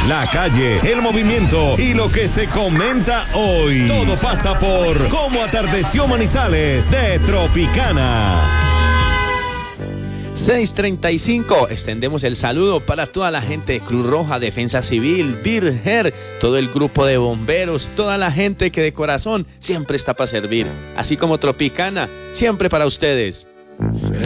la calle, el movimiento y lo que se comenta hoy. Todo pasa por Cómo atardeció Manizales de Tropicana. 6:35, extendemos el saludo para toda la gente de Cruz Roja, Defensa Civil, Birger, todo el grupo de bomberos, toda la gente que de corazón siempre está para servir, así como Tropicana, siempre para ustedes.